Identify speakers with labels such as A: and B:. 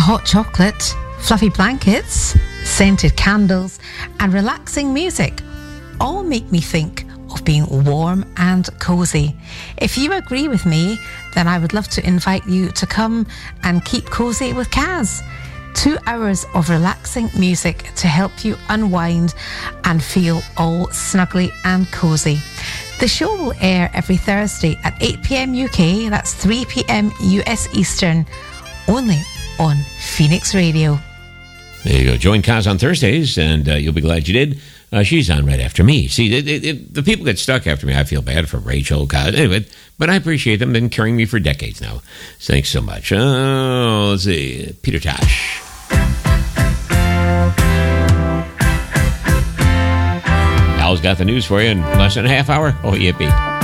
A: hot chocolate, fluffy blankets, scented candles, and relaxing music all make me think of being warm and cozy. If you agree with me, then I would love to invite you to come and keep cozy with Kaz. 2 hours of relaxing music to help you unwind and feel all snuggly and cozy. The show will air every Thursday at 8 p.m. UK, that's 3 p.m. US Eastern, only on Phoenix Radio.
B: There you go. Join Kaz on Thursdays, and you'll be glad you did. She's on right after me. See, the people get stuck after me. I feel bad for Rachel, Kaz, anyway, but I appreciate them. They've been carrying me for decades now. So thanks so much. Let's see. Peter Tosh. Al's got the news for you in less than a half hour. Oh, yippee.